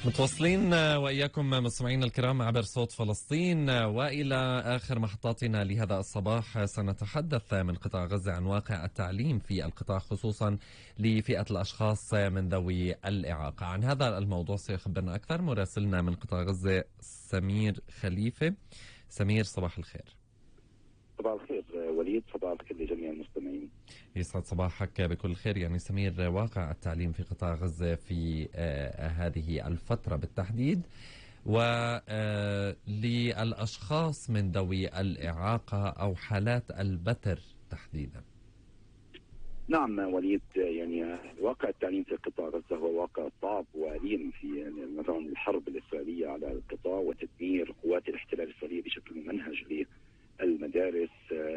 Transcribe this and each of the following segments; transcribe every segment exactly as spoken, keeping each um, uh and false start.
متواصلين وإياكم مستمعينا الكرام عبر صوت فلسطين، وإلى آخر محطاتنا لهذا الصباح سنتحدث من قطاع غزة عن واقع التعليم في القطاع، خصوصا لفئة الأشخاص من ذوي الإعاقة. عن هذا الموضوع سيخبرنا أكثر مراسلنا من قطاع غزة سمير خليفة. سمير، صباح الخير. صباح الخير وليد، صباح الخير لجميع المستمعين. يسعد صباحك بكل خير. يعني سمير، واقع التعليم في قطاع غزة في آه هذه الفترة بالتحديد، وللأشخاص من ذوي الإعاقة أو حالات البتر تحديدا. نعم وليد، يعني واقع التعليم في قطاع غزة هو واقع صعب وأليم في نظام الحرب الإسرائيلية على القطاع وتدمير قوات الاحتلال الإسرائيلية بشكل ممنهج للمدارس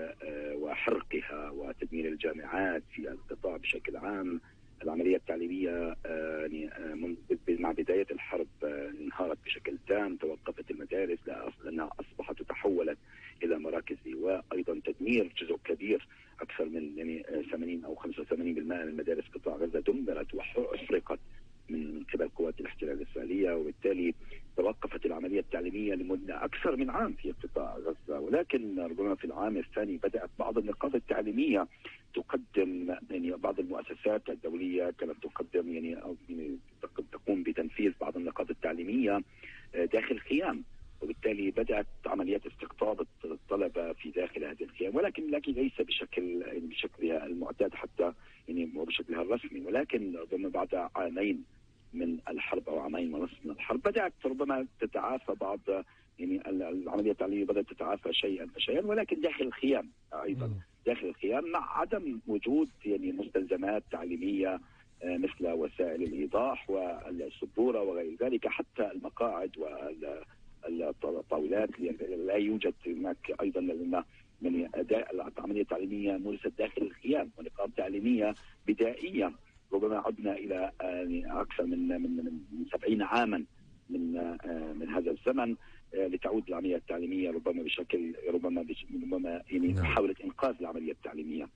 وحرقها وتدمير الجامعات في القطاع بشكل عام. العملية التعليمية يعني مع بداية الحرب انهارت بشكل تام، توقفت المدارس لأنها أصبحت وتحولت إلى مراكز إيواء. أيضا تدمير جزء كبير أكثر من يعني ثمانين أو خمسة وثمانين بالمئة من مدارس قطاع غزة دمرت وحرقت من قبل قوات الاحتلال الإسرائيلية، وبالتالي توقفت العملية التعليمية لمدة أكثر من عام في قطاع غزة. ولكن ربما في العام الثاني بدأت بعض النقاط التعليمية تقدم، يعني بعض المؤسسات الدولية كانت تقدم يعني أو يعني تقوم بتنفيذ بعض النقاط التعليمية داخل خيام، وبالتالي بدأت عمليات استقطاب الطلبة في داخل هذه الخيام، ولكن لكن ليس بشكل يعني بشكلها المعتاد حتى يعني وبشكلها الرسمي. ولكن ربما بعد عامين من الحرب او عامين ونصف من الحرب بدأت ربما تتعافى بعض يعني العملية التعليمية بدأت تتعافى شيئا فشيئا، ولكن داخل الخيام ايضا داخل الخيام مع عدم وجود يعني مستلزمات تعليمية مثل وسائل الإيضاح والسبورة وغير ذلك. حتى المقاعد وال الطاولات لا يوجد هناك ايضا، لان من اداء العمليه التعليميه مورست داخل الخيام ونقاط تعليميه بدائيه. ربما عدنا الى اكثر من من من سبعين عاما من من هذا الزمن لتعود العمليه التعليميه ربما بشكل ربما ربما يعني محاوله انقاذ العمليه التعليميه.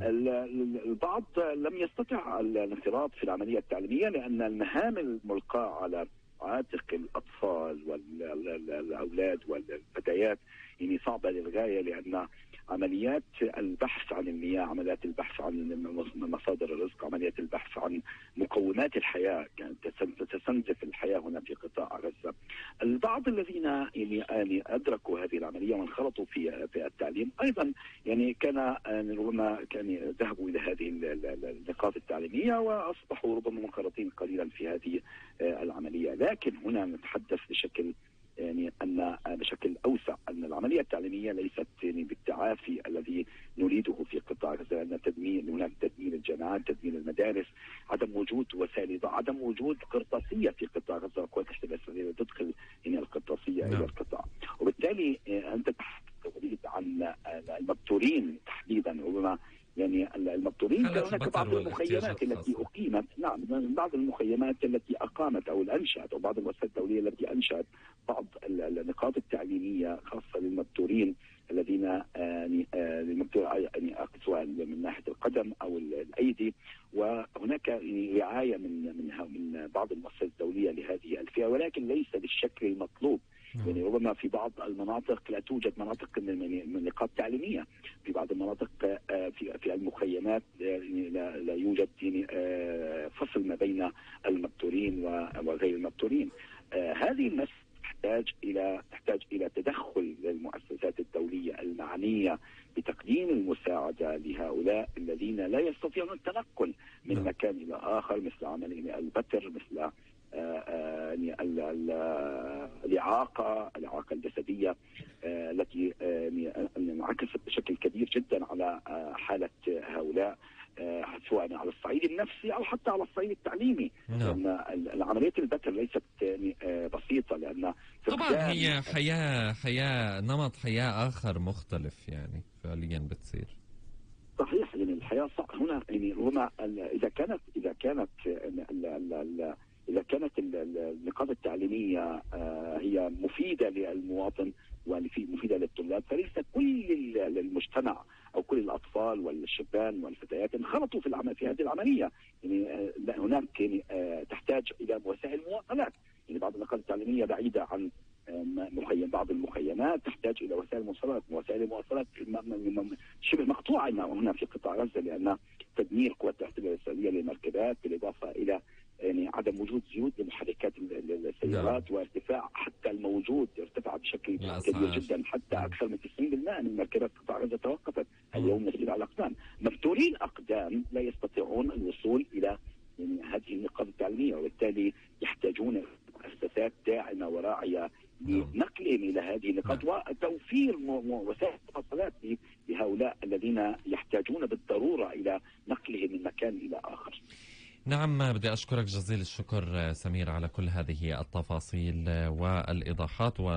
البعض لم يستطع الانخراط في العمليه التعليميه لان المهام الملقاه على عاتق الأطفال والأولاد والفتيات يعني صعبة للغاية، لأن عمليات البحث عن المياه، عمليات البحث عن مصادر الرزق، عمليات البحث عن مقومات الحياة كانت تستنزف الحياة هنا في قطاع غزة. البعض الذين يعني أدركوا هذه العملية وانخرطوا في في التعليم أيضا يعني كان ربما كان ذهبوا إلى هذه النقاط التعليمية وأصبحوا ربما منخرطين قليلا في هذه العملية. لكن هنا نتحدث بشكل يعني أن بشكل أوسع أن العملية التعليمية ليست يعني بالتعافي الذي نريده في قطاع غزة، أن تدمير هناك تدمير الجامعات، تدمير المدارس، عدم وجود وسائل، عدم وجود قرطاسية في قطاع غزة. قوات الاحتلال الإسرائيلية تدخل هنا القرطاسية إلى القطاع، وبالتالي أنت تحدث عن المبتورين تحديدا. ربما يعني المبتورين كان هناك بعض المخيمات التي أقيمت، نعم بعض المخيمات التي أقامت أو أنشأت أو بعض المؤسسات الدولية التي أنشأت بعض النقاط التعليمية خاصة للمبتورين الذين يعني المبتور يعني سواء من ناحية القدم أو الأيدي. وهناك يعني رعاية من من من بعض المؤسسات الدولية لهذه الفئة، ولكن ليس بالشكل المطلوب. يعني ربما في بعض المناطق لا توجد مناطق من نقاط تعليمية، في بعض المناطق في في المخيمات لا, لا يوجد يعني فصل ما بين المبتورين وغير المبتورين. هذه المسألة تحتاج الى تحتاج الى تدخل للمؤسسات الدولية المعنية بتقديم المساعدة لهؤلاء الذين لا يستطيعون التنقل من مكان الى اخر، مثل عملية البتر، مثل الإعاقة الإعاقة الجسدية التي انعكست بشكل كبير جدا على حالة هؤلاء سواء على الصعيد النفسي أو حتى على الصعيد التعليمي. لأن العملية البتر ليست بسيطة، لأن طبعا هي حياة حياة نمط حياة آخر مختلف يعني فعليا بتصير. صحيح، يعني الحياة هنا يعني هنا إذا كانت إذا كانت ال ال ال إذا كانت النقاط التعليمية هي مفيدة للمواطن ومفيدة للطلاب، فليس كل المجتمع أو كل الأطفال والشبان والفتيات انخرطوا في العمل في هذه العملية. يعني هناك يعني تحتاج إلى وسائل مواصلات، يعني موجود ارتفع بشكل الأسعار. كبير جدا، حتى اكثر من تسعين بالمئة من مركبات قطاع غزه توقفت. اليوم نسير على اقدام، مفتولين اقدام لا يستطيعون الوصول الى يعني هذه النقاط التعليميه، وبالتالي يحتاجون مؤسسات داعمه وراعيه لنقلهم الى هذه النقاط وتوفير وسائل مواصلات لهؤلاء الذين يحتاجون بالضروره الى نقلهم من مكان الى اخر. نعم، بدي أشكرك جزيل الشكر سمير على كل هذه التفاصيل والإيضاحات.